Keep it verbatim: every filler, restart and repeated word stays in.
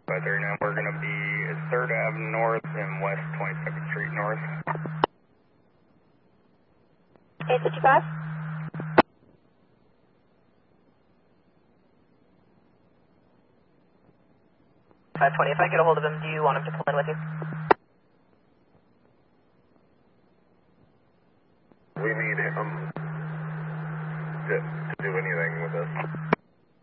five thirty-nine, we're going to be third Avenue North and West twenty-second Street North. eight fifty-five. five twenty, if I get a hold of him, do you want him to pull in with you?